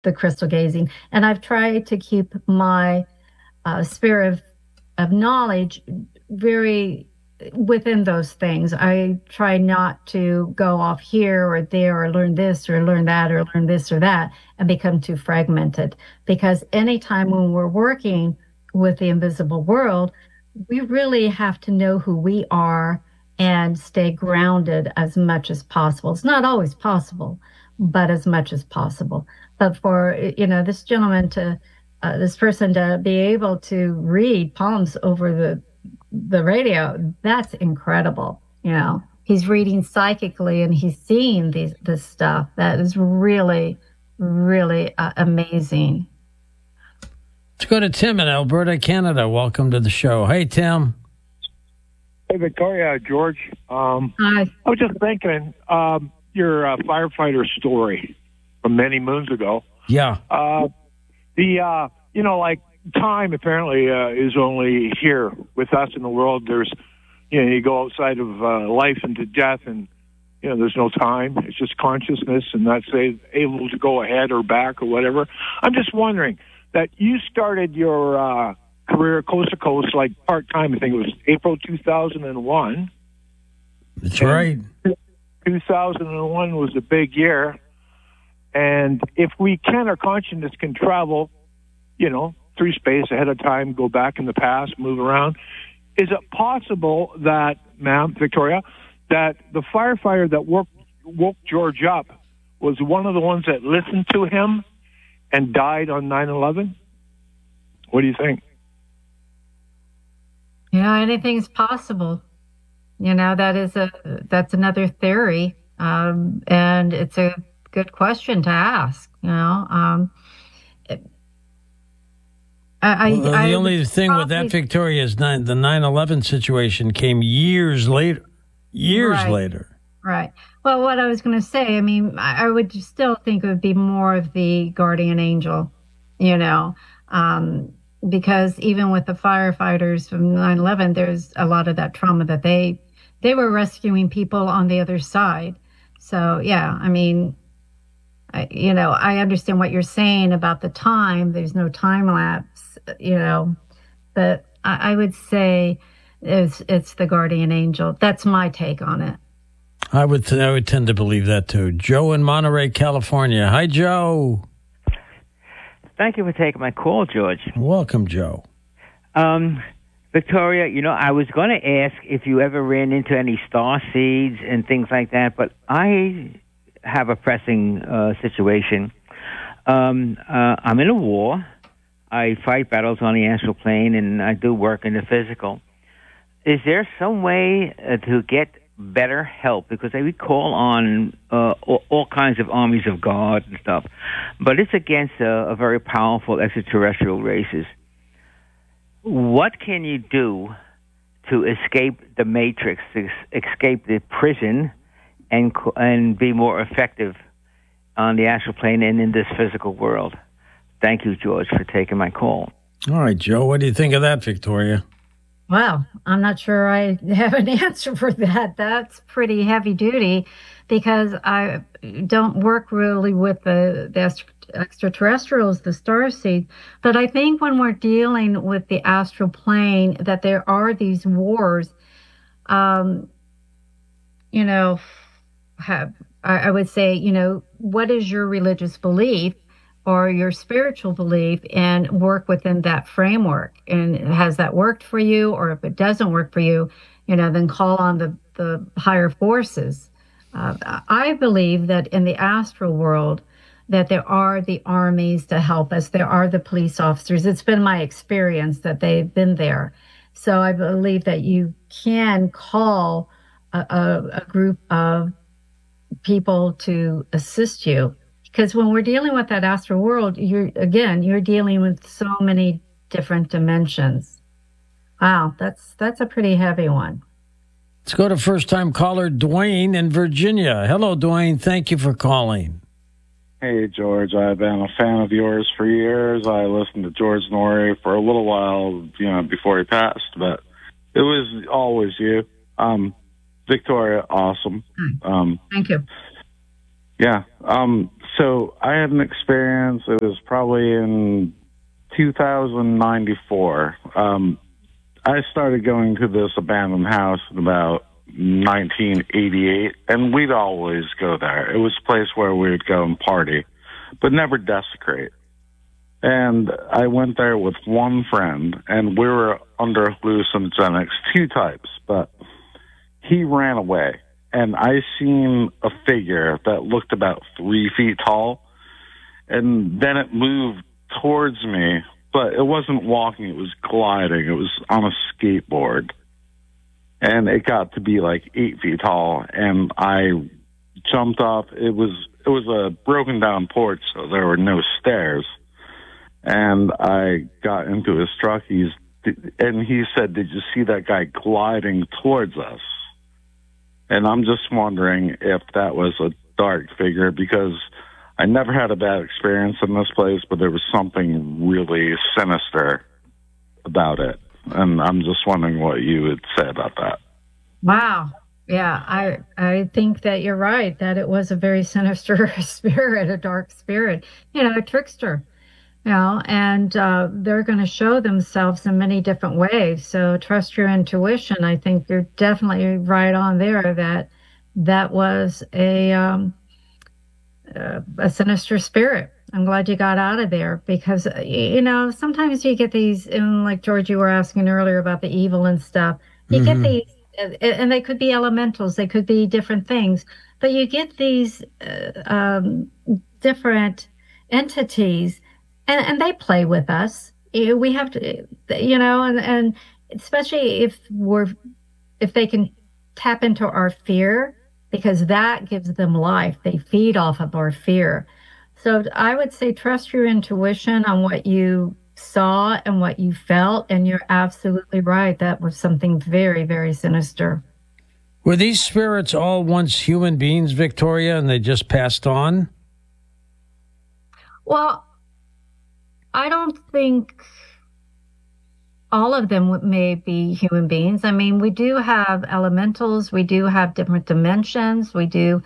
the crystal gazing. And I've tried to keep my sphere of knowledge very within those things. I try not to go off here or there or learn this or learn that or learn this or that and become too fragmented. Because anytime when we're working with the invisible world, we really have to know who we are and stay grounded as much as possible. It's not always possible, but as much as possible. But for, this gentleman this person to be able to read palms over the radio, that's incredible. He's reading psychically and he's seeing this stuff. That is really, really amazing. Let's go to Tim in Alberta, Canada. Welcome to the show. Hey, Tim. Hey, Victoria, George. Hi. I was just thinking, your firefighter story from many moons ago. Yeah. Time apparently is only here with us in the world. There's, you go outside of life into death, and there's no time. It's just consciousness, and that's able to go ahead or back or whatever. I'm just wondering that you started your career coast to coast, like part time. I think it was April 2001. That's right. 2001 was a big year, and if we can, our consciousness can travel, through space ahead of time, go back in the past, move around. Is it possible that, ma'am, Victoria, that the firefighter that woke George up was one of the ones that listened to him and died on 9/11? What do you think? Anything's possible. That's another theory, and it's a good question to ask. The only thing with that, Victoria, is the 9/11 situation came years later. Right. Well, what I was going to say, I would still think it would be more of the guardian angel, because even with the firefighters from 9/11, there's a lot of that trauma that they were rescuing people on the other side. So, yeah, I understand what you're saying about the time. There's no time lapse, but I would say it's the guardian angel. That's my take on it. I would tend to believe that too. Joe in Monterey, California. Hi, Joe. Thank you for taking my call, George. Welcome, Joe. Victoria, I was going to ask if you ever ran into any star seeds and things like that, but I have a pressing situation. I'm in a war. I fight battles on the astral plane, and I do work in the physical. Is there some way to get better help? Because we call on all kinds of armies of God and stuff, but it's against a very powerful extraterrestrial races. What can you do to escape the matrix, to escape the prison, and be more effective on the astral plane and in this physical world? Thank you, George, for taking my call. All right, Joe, what do you think of that, Victoria? Well, I'm not sure I have an answer for that. That's pretty heavy duty because I don't work really with the extraterrestrials, the starseeds. But I think when we're dealing with the astral plane, that there are these wars, I would say, what is your religious belief or your spiritual belief, and work within that framework? And has that worked for you? Or if it doesn't work for you, then call on the higher forces. I believe that in the astral world, that there are the armies to help us. There are the police officers. It's been my experience that they've been there. So I believe that you can call a group of people to assist you. Because when we're dealing with that astral world, you're dealing with so many different dimensions. Wow, that's a pretty heavy one. Let's go to first-time caller Dwayne in Virginia. Hello, Dwayne. Thank you for calling. Hey, George. I've been a fan of yours for years. I listened to George Norrie for a little while, before he passed, but it was always you. Victoria, awesome. Thank you. Yeah. So I had an experience. It was probably in 2094. I started going to this abandoned house in about 1988, and we'd always go there. It was a place where we would go and party, but never desecrate. And I went there with one friend, and we were under hallucinogenics, two types, but he ran away. And I seen a figure that looked about 3 feet tall, and then it moved towards me, but it wasn't walking, it was gliding. It was on a skateboard. And it got to be like 8 feet tall, and I jumped off. It was a broken down porch, so there were no stairs. And I got into his truck. And he said, "Did you see that guy gliding towards us?" And I'm just wondering if that was a dark figure, because I never had a bad experience in this place, but there was something really sinister about it. And I'm just wondering what you would say about that. Wow. Yeah, I think that you're right, that it was a very sinister spirit, a dark spirit, a trickster. And they're going to show themselves in many different ways. So trust your intuition. I think you're definitely right on there that was a sinister spirit. I'm glad you got out of there because, sometimes you get these, and like George, you were asking earlier about the evil and stuff. You get these, and they could be elementals, they could be different things, but you get these different entities. And they play with us. We have to, and especially if they can tap into our fear, because that gives them life. They feed off of our fear. So I would say trust your intuition on what you saw and what you felt. And you're absolutely right. That was something very, very sinister. Were these spirits all once human beings, Victoria, and they just passed on? Well, I don't think all of them may be human beings. I mean, we do have elementals. We do have different dimensions. We do,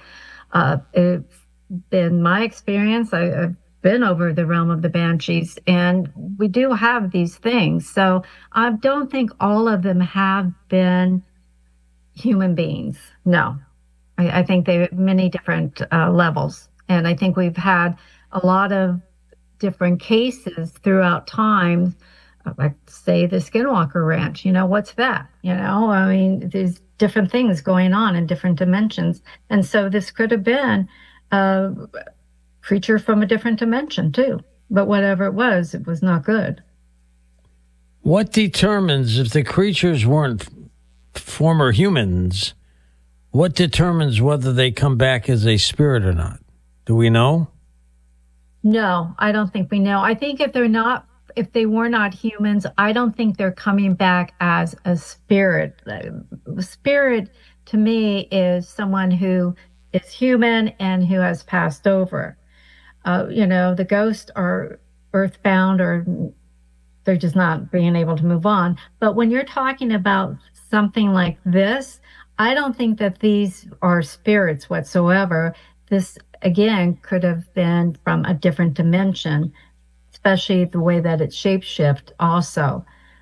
in my experience, I've been over the realm of the banshees, and we do have these things. So I don't think all of them have been human beings. No, I think they have many different levels. And I think we've had a lot of different cases throughout time, like say the Skinwalker Ranch. What's that? I mean, there's different things going on in different dimensions. And so this could have been a creature from a different dimension too. But whatever it was not good. What determines, if the creatures weren't former humans, what determines whether they come back as a spirit or not? Do we know? No, I don't think we know. I think if they were not humans, I don't think they're coming back as a spirit. Spirit to me is someone who is human and who has passed over. The ghosts are earthbound, or they're just not being able to move on. But when you're talking about something like this, I don't think that these are spirits whatsoever. This, again, could have been from a different dimension, especially the way that it's shapeshift also.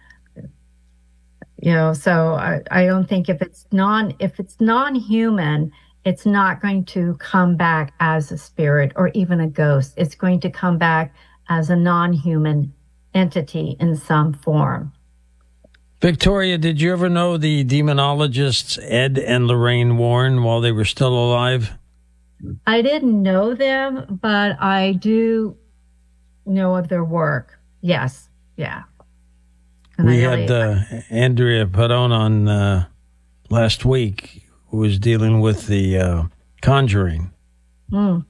So I don't think if it's non-human, it's not going to come back as a spirit or even a ghost. It's going to come back as a non-human entity in some form. Victoria, did you ever know the demonologists Ed and Lorraine Warren while they were still alive? I didn't know them, but I do know of their work. Yes. Yeah. And we had Andrea Perron on last week, who was dealing with the Conjuring. Yeah.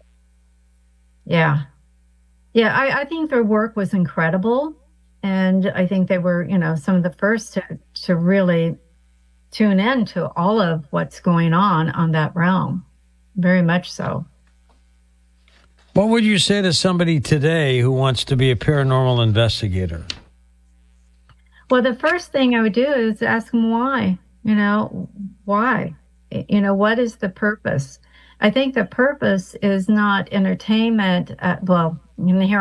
Yeah, I think their work was incredible. And I think they were, some of the first to really tune in to all of what's going on that realm. Very much so. What would you say to somebody today who wants to be a paranormal investigator? Well, the first thing I would do is ask them why. Why? What is the purpose? I think the purpose is not entertainment. Well, here